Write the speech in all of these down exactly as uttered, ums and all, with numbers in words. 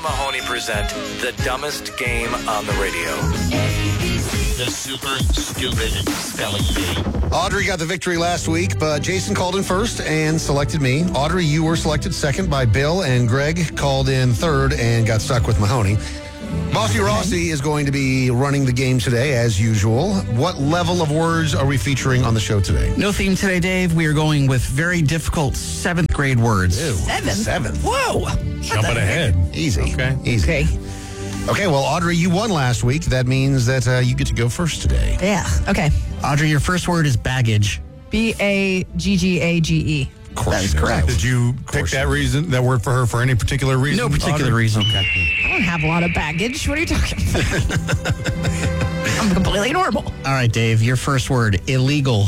and Mahoney present the dumbest game on the radio. The Super Stupid Spelling Bee. Audrey got the victory last week, but Jason called in first and selected me. Audrey, you were selected second by Bill, and Greg called in third and got stuck with Mahoney. Bossy Rossi is going to be running the game today, as usual. What level of words are we featuring on the show today? No theme today, Dave. We are going with very difficult seventh grade words. Ew. Seventh? Seventh. Whoa. Jumping ahead. Easy. Okay. Easy. Okay. Okay, well, Audrey, you won last week. That means that uh, you get to go first today. Yeah. Okay. Audrey, your first word is baggage. B A G G A G E. Of course. That is correct. Did you pick that reason, that word for her for any particular reason? No particular Audrey? reason. Okay. I don't have a lot of baggage. What are you talking about? I'm completely normal. All right, Dave, your first word, illegal.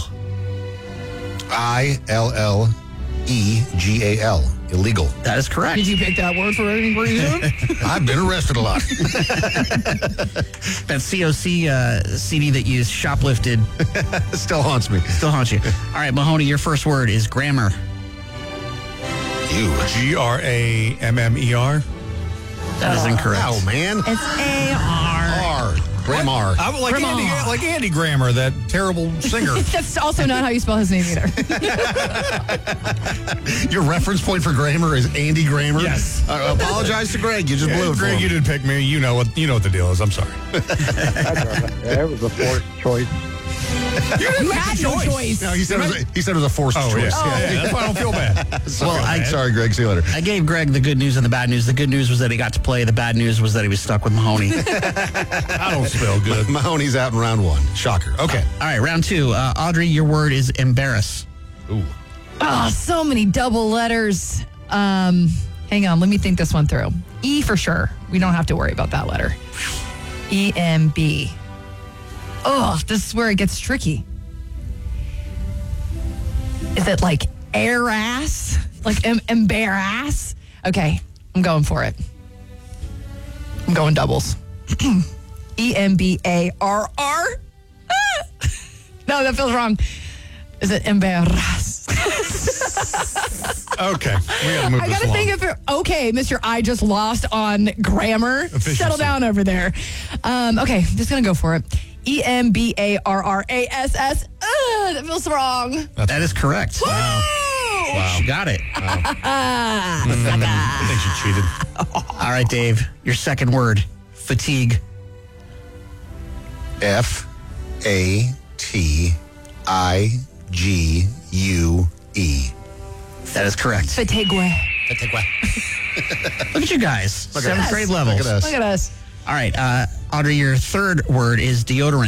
I L L E G A L. Illegal. That is correct. Did you pick that word for any reason? I've been arrested a lot. That C O C uh, C D that you shoplifted Still haunts me. still haunts you. All right, Mahoney, your first word is grammar. You. G R A M M E R. That is incorrect. Oh, man. It's A R. R. Grammar. I would like Grandma. Andy, like Andy Grammer, that terrible singer. That's also not how you spell his name either. Your reference point for grammar is Andy Grammer? Yes. Uh, apologize to Greg. You just blew it for Greg, him. you didn't pick me. You know what you know what the deal is. I'm sorry. That was a forced choice. You had no choice. No, he said, it was a, he said it was a forced Oh, choice. yeah. yeah. That's why I don't feel bad. Sorry, Well, I- sorry, Greg. See you later. I gave Greg the good news and the bad news. The good news was that he got to play. The bad news was that he was stuck with Mahoney. I don't smell good. Mahoney's out in round one. Shocker. Okay. All right, round two. Uh, Audrey, your word is embarrass. Ooh. Oh, so many double letters. Um, hang on, let me think this one through. E for sure. We don't have to worry about that letter. E M B. Oh, this is where it gets tricky. Is it like air ass? Like em- embarrass? Okay, I'm going for it. I'm going doubles. E M B A R R? No, that feels wrong. Is it embarrass? Okay. We gotta move I this gotta along. think if it, okay, Mister I just lost on grammar. Efficiency. Settle down over there. Um, okay, just gonna go for it. E M B A R R A S S. Ugh, that feels wrong. That is correct. Wow. She got it. I think she cheated. All right, Dave, your second word, fatigue. F A T I G U E. That is correct. Fatigue. Look at you guys. Seventh us. grade levels. Look at us. Look at us. All right, uh, Audrey, your third word is deodorant.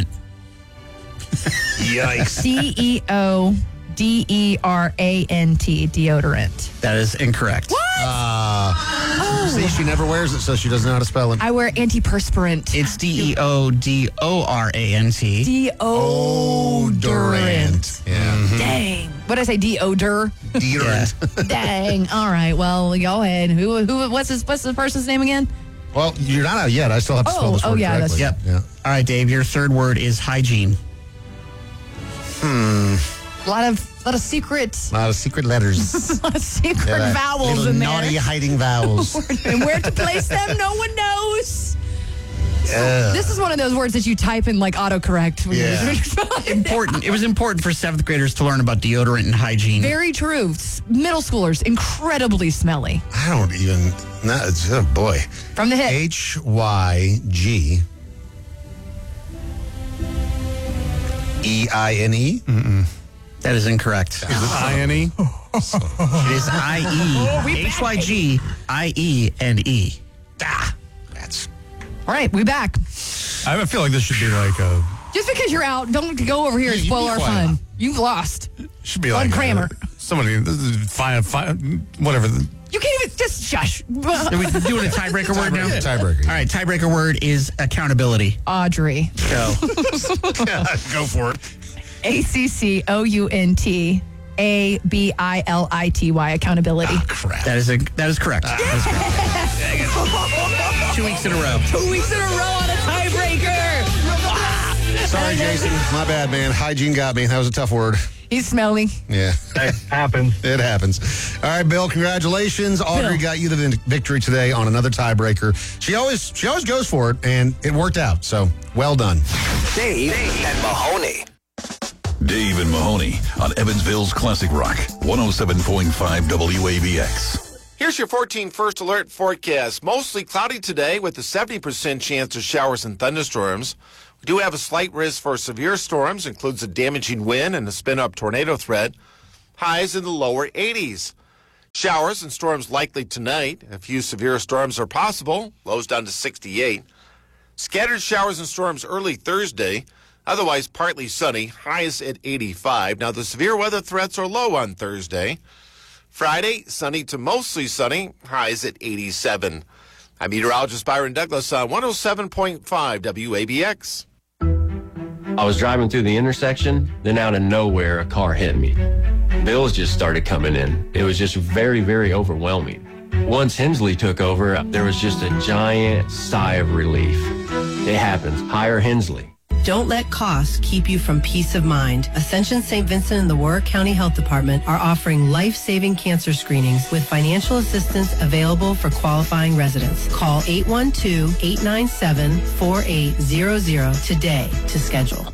Yikes. D E O D E R A N T. Deodorant. That is incorrect. Uh, See, she never wears it, so she doesn't know how to spell it. I wear antiperspirant. It's D E O D O R A N T. Deodorant. Yeah. Dang. What did I say? Deodor. Deodorant. Dang. All right. Well, go ahead. Who? Who? What's his? What's the person's name again? Well, you're not out yet. I still have to spell Oh, this oh, word yeah, that's- correctly. Yep. Yeah. All right, Dave, your third word is hygiene. A lot of, lot of secret, A lot of secret letters. lot of secret Yeah, vowels little in naughty there. hiding vowels. And where to place them, no one knows. Ugh. This is one of those words that you type in like autocorrect. When Yeah. you're Important. It was important for seventh graders to learn about deodorant and hygiene. Very true. S- Middle schoolers, incredibly smelly. I don't even. No, it's, oh boy. From the hip. H Y G E I N E. That is incorrect. Is it I N E? It is I E. H Y G I E N E. Ah, that's. All right, we back. I feel like this should be like a Just because you're out, don't go over here and You- you spoil be our quiet. fun. You've lost. should be On like Kramer. A, somebody fine, fine, whatever. You can't even just shush. Are we doing a tiebreaker word now? Tiebreaker. All right, tiebreaker word is accountability. Audrey. Go. Go for it. A C C O U N T A B I L I T Y. Accountability. Crap. That is a, that is correct. That is correct. Two weeks in a row. Two weeks in a row on a tiebreaker. Sorry, Jason. My bad, man. Hygiene got me. That was a tough word. He's smelly. Yeah. That happens. It happens. All right, Bill, congratulations. Audrey Bill. got you the vin- victory today on another tiebreaker. She always she always goes for it, and it worked out. So, well done. Dave and Mahoney. Dave and Mahoney on Evansville's Classic Rock, one oh seven point five W A B X. Here's your fourteen First Alert forecast. Mostly cloudy today with a seventy percent chance of showers and thunderstorms. We do have a slight risk for severe storms, includes a damaging wind and a spin-up tornado threat. Highs in the lower eighties. Showers and storms likely tonight. A few severe storms are possible. Lows down to sixty-eight. Scattered showers and storms early Thursday. Otherwise partly sunny. Highs at eighty-five. Now the severe weather threats are low on Thursday. Friday, sunny to mostly sunny. Highs at eighty-seven. I'm meteorologist Byron Douglas on one oh seven point five W A B X. I was driving through the intersection, then out of nowhere, a car hit me. Bills just started coming in. It was just very, very overwhelming. Once Hensley took over, there was just a giant sigh of relief. It happens. Hire Hensley. Don't let costs keep you from peace of mind. Ascension Saint Vincent and the Warwick County Health Department are offering life-saving cancer screenings with financial assistance available for qualifying residents. Call eight one two, eight nine seven, four eight zero zero today to schedule.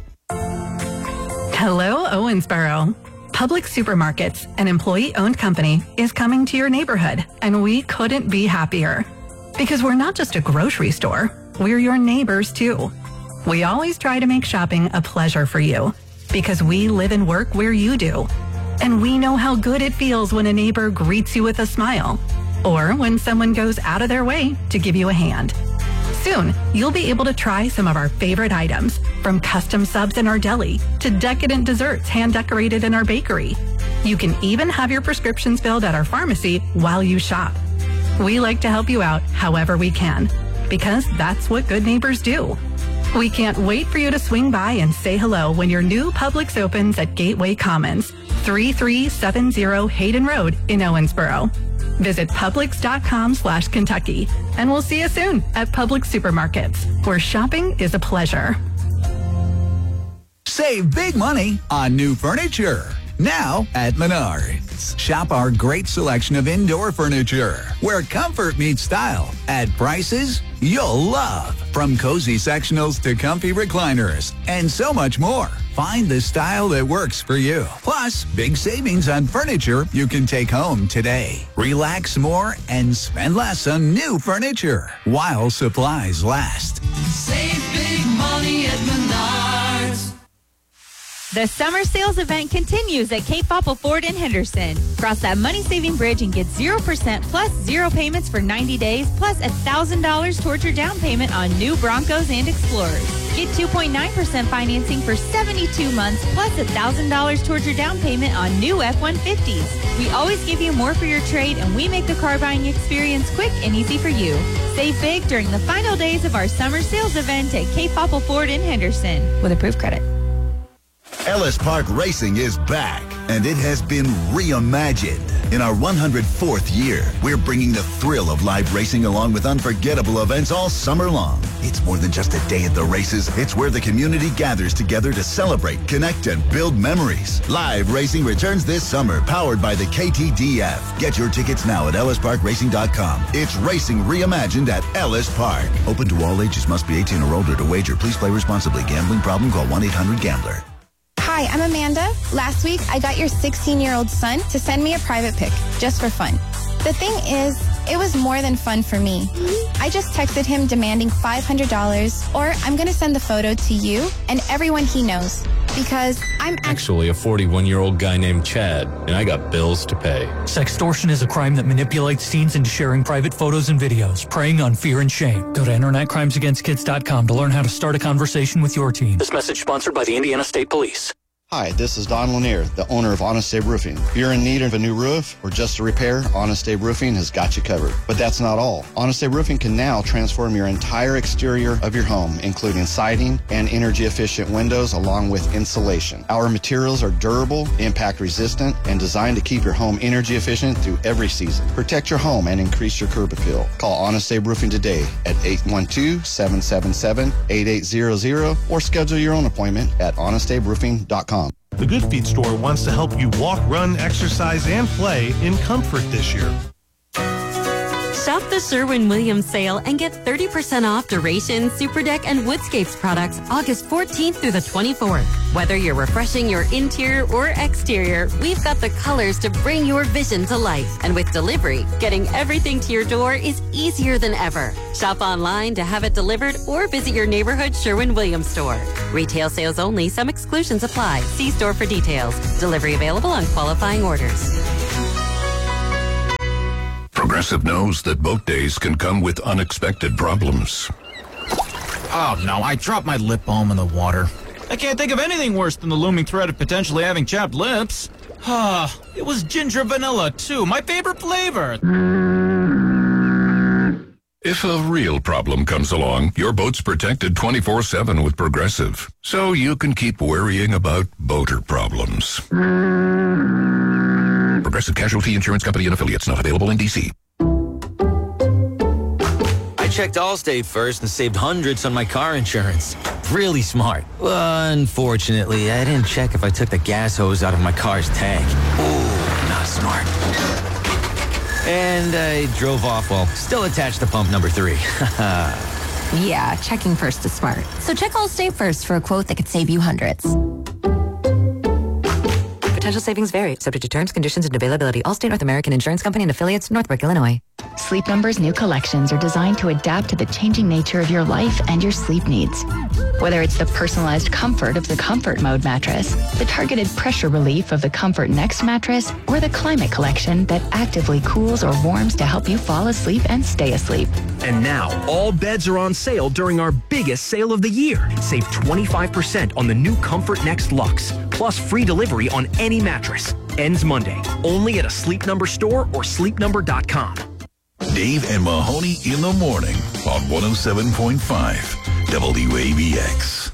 Hello, Owensboro. Public Supermarkets, an employee-owned company, is coming to your neighborhood, and we couldn't be happier. Because we're not just a grocery store, we're your neighbors too. We always try to make shopping a pleasure for you because we live and work where you do. And we know how good it feels when a neighbor greets you with a smile or when someone goes out of their way to give you a hand. Soon, you'll be able to try some of our favorite items, from custom subs in our deli to decadent desserts hand-decorated in our bakery. You can even have your prescriptions filled at our pharmacy while you shop. We like to help you out however we can because that's what good neighbors do. We can't wait for you to swing by and say hello when your new Publix opens at Gateway Commons, thirty-three seventy Hayden Road in Owensboro. Visit Publix.com slash Kentucky, and we'll see you soon at Publix Supermarkets, where shopping is a pleasure. Save big money on new furniture. Now at Menards. Shop our great selection of indoor furniture, where comfort meets style at prices you'll love. From cozy sectionals to comfy recliners and so much more. Find the style that works for you. Plus, big savings on furniture you can take home today. Relax more and spend less on new furniture while supplies last. Save big money at Menards. The summer sales event continues at Cape Popple Ford in Henderson. Cross that money-saving bridge and get zero percent plus zero payments for ninety days, plus one thousand dollars towards your down payment on new Broncos and Explorers. Get two point nine percent financing for seventy-two months, plus one thousand dollars towards your down payment on new F one fifties. We always give you more for your trade, and we make the car buying experience quick and easy for you. Save big during the final days of our summer sales event at Cape Popple Ford in Henderson with approved credit. Ellis Park Racing is back, and it has been reimagined. In our one hundred fourth year, we're bringing the thrill of live racing along with unforgettable events all summer long. It's more than just a day at the races. It's where the community gathers together to celebrate, connect, and build memories. Live racing returns this summer, powered by the K T D F. Get your tickets now at ellis park racing dot com. It's racing reimagined at Ellis Park. Open to all ages. Must be eighteen or older to wager. Please play responsibly. Gambling problem? Call one eight hundred gambler. Hi, I'm Amanda. Last week, I got your sixteen-year-old son to send me a private pic, just for fun. The thing is, it was more than fun for me. I just texted him demanding five hundred dollars, or I'm going to send the photo to you and everyone he knows, because I'm actually a forty-one-year-old guy named Chad, and I got bills to pay. Sextortion is a crime that manipulates teens into sharing private photos and videos, preying on fear and shame. Go to internet crimes against kids dot com to learn how to start a conversation with your teen. This message sponsored by the Indiana State Police. Hi, this is Don Lanier, the owner of Honest Abe Roofing. If you're in need of a new roof or just a repair, Honest Abe Roofing has got you covered. But that's not all. Honest Abe Roofing can now transform your entire exterior of your home, including siding and energy-efficient windows along with insulation. Our materials are durable, impact-resistant, and designed to keep your home energy-efficient through every season. Protect your home and increase your curb appeal. Call Honest Abe Roofing today at eight one two, seven seven seven, eight eight zero zero or schedule your own appointment at honest abe roofing dot com. The Good Feet store wants to help you walk, run, exercise, and play in comfort this year. Shop the Sherwin-Williams sale and get thirty percent off Duration, Superdeck, and Woodscapes products August fourteenth through the twenty-fourth. Whether you're refreshing your interior or exterior, we've got the colors to bring your vision to life. And with delivery, getting everything to your door is easier than ever. Shop online to have it delivered or visit your neighborhood Sherwin-Williams store. Retail sales only. Some exclusions apply. See store for details. Delivery available on qualifying orders. Progressive knows that boat days can come with unexpected problems. Oh no, I dropped my lip balm in the water. I can't think of anything worse than the looming threat of potentially having chapped lips. Ah, it was ginger vanilla too, my favorite flavor. If a real problem comes along, your boat's protected twenty-four seven with Progressive, so you can keep worrying about boater problems. Progressive Casualty Insurance Company and Affiliates, not available in D C. I checked Allstate first and saved hundreds on my car insurance. Really smart. Unfortunately, I didn't check if I took the gas hose out of my car's tank. Ooh, not smart. And I drove off while still attached to pump number three. Yeah, checking first is smart. So check Allstate first for a quote that could save you hundreds. Potential savings vary, subject to terms, conditions, and availability. Allstate North American Insurance Company and Affiliates, Northbrook, Illinois. Sleep Number's new collections are designed to adapt to the changing nature of your life and your sleep needs. Whether it's the personalized comfort of the Comfort Mode mattress, the targeted pressure relief of the Comfort Next mattress, or the Climate Collection that actively cools or warms to help you fall asleep and stay asleep. And now, all beds are on sale during our biggest sale of the year. Save twenty-five percent on the new Comfort Next Luxe, plus free delivery on any mattress. Ends Monday, only at a Sleep Number store or sleep number dot com. Dave and Mahoney in the morning on one oh seven point five W A B X.